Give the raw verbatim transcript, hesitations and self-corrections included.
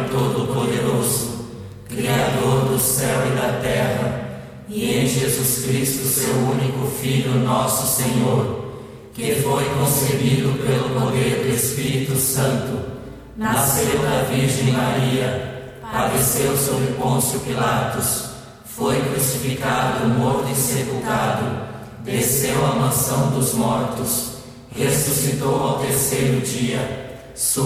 Todo-Poderoso, Criador do céu e da terra, e em Jesus Cristo, seu único Filho, nosso Senhor, que foi concebido pelo poder do Espírito Santo, nasceu da Virgem Maria, padeceu sob Pôncio Pilatos, foi crucificado, morto e sepultado, desceu à mansão dos mortos, ressuscitou ao terceiro dia, subiu